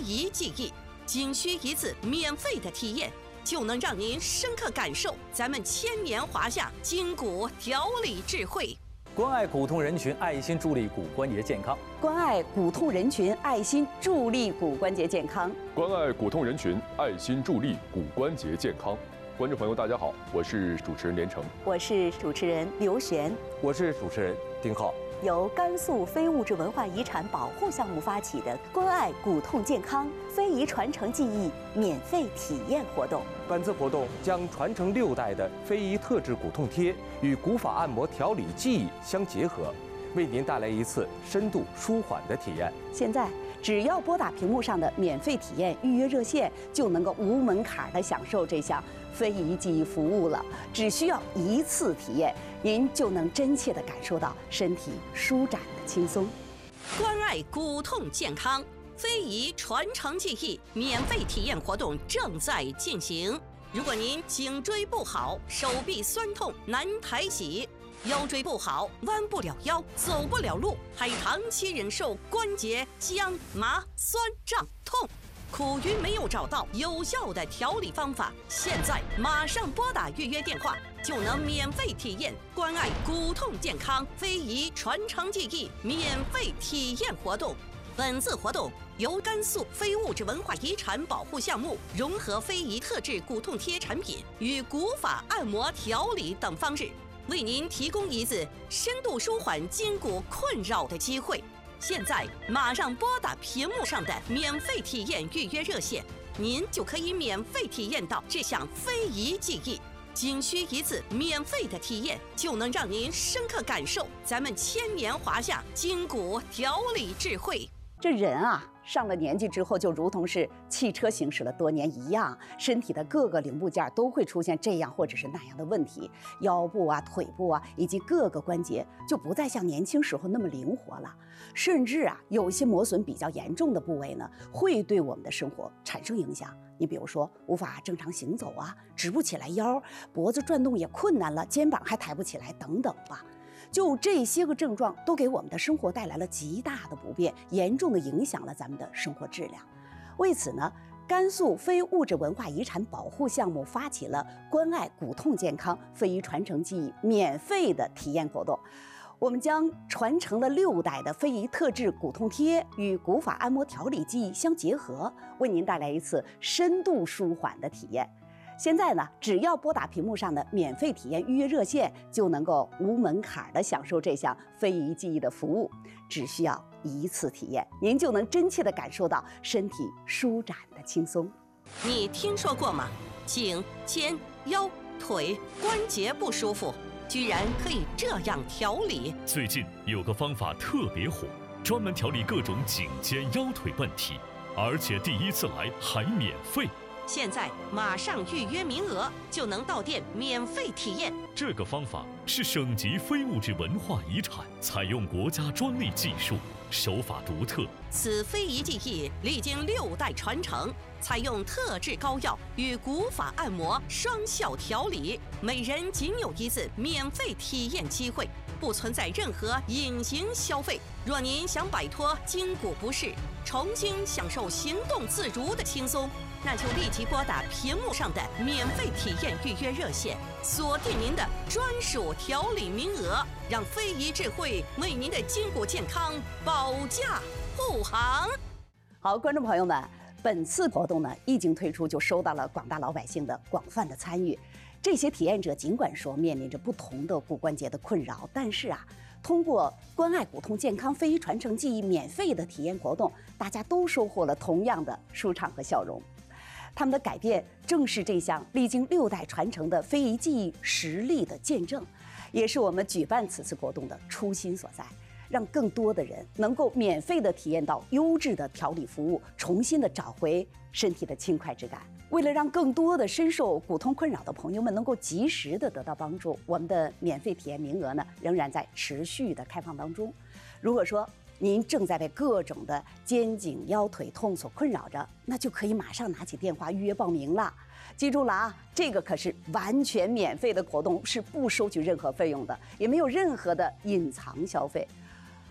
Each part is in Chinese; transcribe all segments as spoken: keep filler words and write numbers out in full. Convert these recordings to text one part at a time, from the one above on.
仪记忆，仅需一次免费的体验，就能让您深刻感受咱们千年华夏筋骨调理智慧。 关爱骨痛人群，爱心助力骨关节健康。 关爱骨痛人群，爱心助力骨关节健康。 关爱骨痛人群，爱心助力骨关节健康。观众朋友，大家好，我是主持人连成， 我是主持人刘璇， 我是主持人丁浩。 由甘肃非物质文化遗产保护项目发起的关爱骨痛健康非遗传承技艺免费体验活动。 本次活动将传承六代的非遗特制骨痛贴与古法按摩调理技艺相结合，为您带来一次深度舒缓的体验。 现在只要拨打屏幕上的免费体验预约热线，就能够无门槛地享受这项非遗技艺服务了。只需要一次体验，您就能真切地感受到身体舒展的轻松。 关爱骨痛健康非遗传承技艺免费体验活动正在进行。如果您颈椎不好，手臂酸痛难抬起，腰椎不好，弯不了腰，走不了路，还长期忍受关节僵、麻、酸、胀、痛，苦于没有找到有效的调理方法，现在马上拨打预约电话，就能免费体验关爱骨痛健康非遗传承技艺免费体验活动。本次活动由甘肃非物质文化遗产保护项目融合非遗特制骨痛贴产品与古法按摩调理等方式，为您提供一次深度舒缓筋骨困扰的机会。现在马上拨打屏幕上的免费体验预约热线，您就可以免费体验到这项非遗技艺。仅需一次免费的体验，就能让您深刻感受咱们千年华夏筋骨调理智慧。 这人啊，上了年纪之后，就如同是汽车行驶了多年一样，身体的各个零部件都会出现这样或者是那样的问题，腰部啊、腿部啊，以及各个关节就不再像年轻时候那么灵活了。甚至啊，有一些磨损比较严重的部位呢，会对我们的生活产生影响。你比如说，无法正常行走啊，直不起来腰，脖子转动也困难了，肩膀还抬不起来，等等吧。就这些个症状都给我们的生活带来了极大的不便，严重的影响了咱们的生活质量。为此呢，甘肃非物质文化遗产保护项目发起了关爱骨痛健康非遗传承技艺免费的体验活动。我们将传承了六代的非遗特制骨痛贴与古法按摩调理技艺相结合，为您带来一次深度舒缓的体验。现在呢，只要拨打屏幕上的免费体验预约热线，就能够无门槛地享受这项非遗技艺的服务。只需要一次体验，您就能真切地感受到身体舒展的轻松。 你听说过吗？颈、肩、腰、腿关节不舒服，居然可以这样调理。 最近有个方法特别火，专门调理各种颈肩腰腿问题，而且第一次来还免费。 现在马上预约名额，就能到店免费体验。 这个方法是省级非物质文化遗产，采用国家专利技术，手法独特。 此非遗技艺历经六代传承，采用特制膏药与古法按摩双效调理，每人仅有一次免费体验机会，不存在任何隐形消费。若您想摆脱筋骨不适，重新享受行动自如的轻松，那就立即拨打屏幕上的免费体验预约热线，锁定您的专属调理名额，让非遗智慧为您的筋骨健康保驾护航。 好，观众朋友们，本次活动呢一经推出，就收到了广大老百姓的广泛的参与。这些体验者尽管说面临着不同的骨关节的困扰，但是啊，通过关爱骨痛健康非遗传承技艺免费的体验活动，大家都收获了同样的舒畅和笑容。他们的改变正是这项历经六代传承的非遗技艺实力的见证，也是我们举办此次活动的初心所在，让更多的人能够免费的体验到优质的调理服务，重新的找回身体的轻快之感。为了让更多的深受骨痛困扰的朋友们能够及时的得到帮助，我们的免费体验名额呢仍然在持续的开放当中。如果说您正在被各种的肩颈腰腿痛所困扰着，那就可以马上拿起电话预约报名了。记住了啊，这个可是完全免费的活动，是不收取任何费用的，也没有任何的隐藏消费。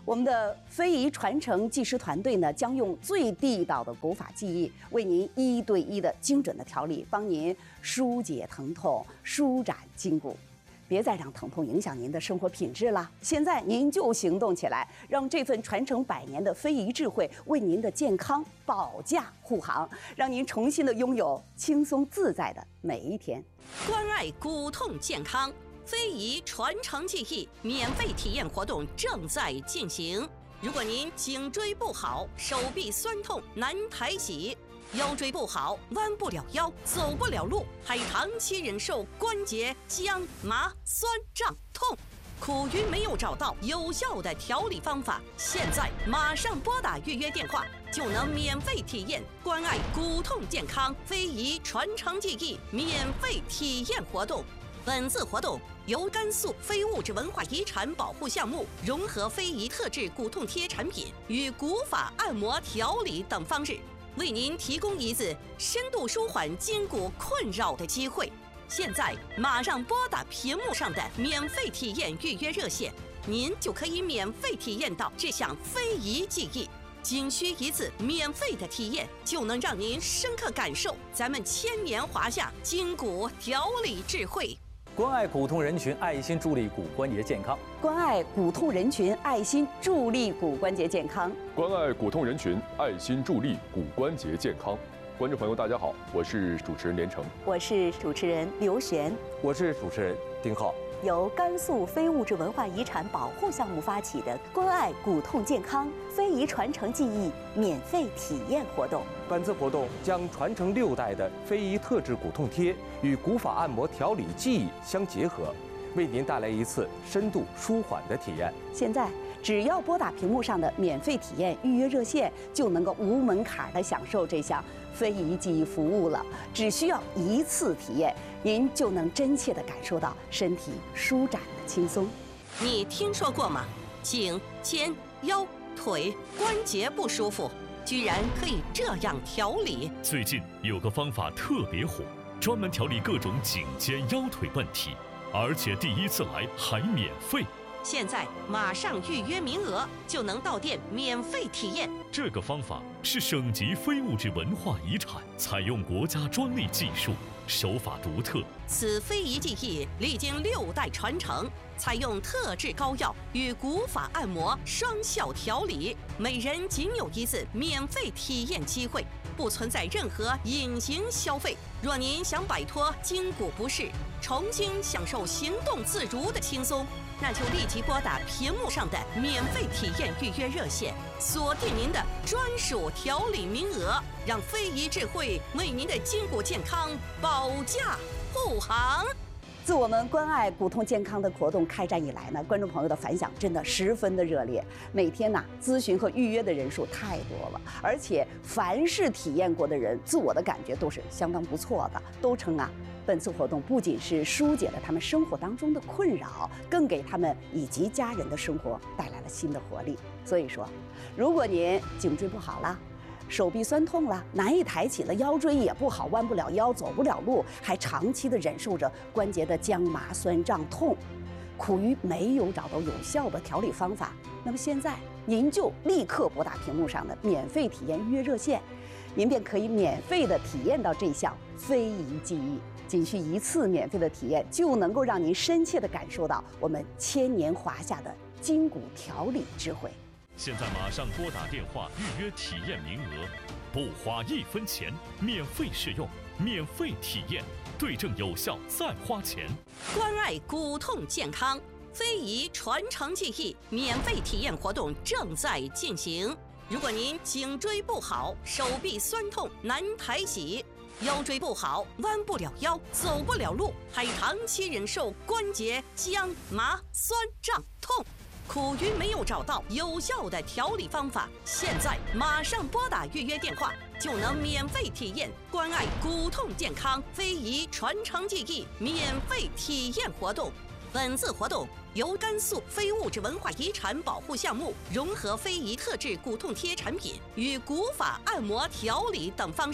我们的非遗传承技师团队呢，将用最地道的古法技艺，为您一对一的精准的调理，帮您疏解疼痛、舒展筋骨。别再让疼痛影响您的生活品质了。现在您就行动起来，让这份传承百年的非遗智慧为您的健康保驾护航，让您重新的拥有轻松自在的每一天。 关爱骨痛健康。非遗传承技艺免费体验活动正在进行。如果您颈椎不好、手臂酸痛难抬起，腰椎不好弯不了腰、走不了路，还长期忍受关节僵、麻、酸胀、痛，苦于没有找到有效的调理方法，现在马上拨打预约电话，就能免费体验关爱骨痛健康非遗传承技艺免费体验活动。本次活动由甘肃非物质文化遗产保护项目融合非遗特制骨痛贴产品与古法按摩调理等方式，为您提供一次深度舒缓筋骨困扰的机会。现在马上拨打屏幕上的免费体验预约热线，您就可以免费体验到这项非遗技艺。仅需一次免费的体验，就能让您深刻感受咱们千年华夏筋骨调理智慧。 关爱骨痛人群，爱心助力骨关节健康。 关爱骨痛人群，爱心助力骨关节健康。 关爱骨痛人群，爱心助力骨关节健康。观众朋友，大家好，我是主持人连城， 我是主持人刘璇， 我是主持人丁浩。 由甘肃非物质文化遗产保护项目发起的关爱骨痛健康非遗传承技艺免费体验活动。 本次活动将传承六代的非遗特制骨痛贴与古法按摩调理技艺相结合，为您带来一次深度舒缓的体验。 现在只要拨打屏幕上的免费体验预约热线，就能够无门槛地享受这项非遗技艺服务了。只需要一次体验，您就能真切地感受到身体舒展的轻松。 你听说过吗？颈、肩、腰、腿关节不舒服，居然可以这样调理。 最近有个方法特别火，专门调理各种颈肩腰腿问题，而且第一次来还免费。 现在马上预约名额，就能到店免费体验。 这个方法是省级非物质文化遗产，采用国家专利技术，手法独特。 此非遗技艺历经六代传承，采用特制膏药与古法按摩双效调理，每人仅有一次免费体验机会，不存在任何隐形消费。若您想摆脱筋骨不适，重新享受行动自如的轻松，那就立即拨打屏幕上的免费体验预约热线，锁定您的专属调理名额，让非遗智慧为您的筋骨健康保驾护航。 自我们关爱骨痛健康的活动开展以来呢，观众朋友的反响真的十分的热烈。每天呢，咨询和预约的人数太多了，而且凡是体验过的人，自我的感觉都是相当不错的，都称啊，本次活动不仅是疏解了他们生活当中的困扰，更给他们以及家人的生活带来了新的活力。所以说，如果您颈椎不好了，手臂酸痛了，难以抬起了，腰椎也不好，弯不了腰，走不了路，还长期的忍受着关节的僵麻酸胀痛，苦于没有找到有效的调理方法，那么现在您就立刻拨打屏幕上的免费体验预约热线，您便可以免费的体验到这项非遗技艺。仅需一次免费的体验，就能够让您深切地感受到我们千年华夏的筋骨调理智慧。 现在马上拨打电话预约体验名额，不花一分钱，免费试用，免费体验，对症有效再花钱。 关爱骨痛健康非遗传承技艺免费体验活动正在进行。如果您颈椎不好、手臂酸痛难抬起，腰椎不好弯不了腰、走不了路，还长期忍受关节僵、麻、酸胀、痛，苦于没有找到有效的调理方法，现在马上拨打预约电话，就能免费体验关爱骨痛健康非遗传承技艺免费体验活动。本次活动由甘肃非物质文化遗产保护项目融合非遗特制骨痛贴产品与古法按摩调理等方式，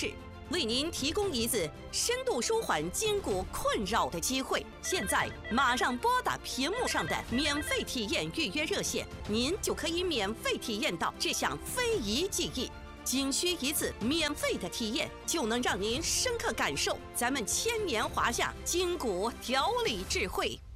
为您提供一次深度舒缓筋骨困扰的机会。现在马上拨打屏幕上的免费体验预约热线，您就可以免费体验到这项非遗技艺。仅需一次免费的体验，就能让您深刻感受咱们千年华夏筋骨调理智慧。